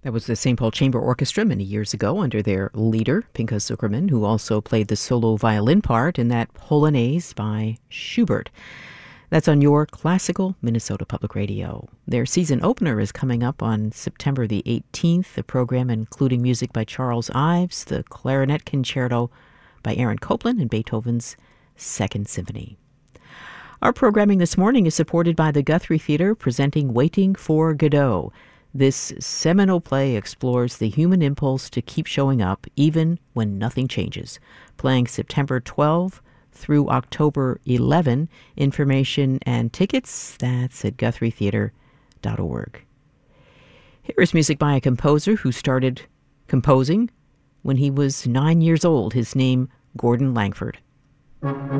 That was the St. Paul Chamber Orchestra many years ago under their leader, Pinchas Zukerman, who also played the solo violin part in that Polonaise by Schubert. That's on your classical Minnesota Public Radio. Their season opener is coming up on September the 18th, the program including music by Charles Ives, the Clarinet Concerto by Aaron Copland, and Beethoven's Second Symphony. Our programming this morning is supported by the Guthrie Theater presenting Waiting for Godot. This seminal play explores the human impulse to keep showing up even when nothing changes. Playing September 12 through October 11. Information and tickets, that's at GuthrieTheater.org. Here is music by a composer who started composing when he was 9 years old. His name, Gordon Langford.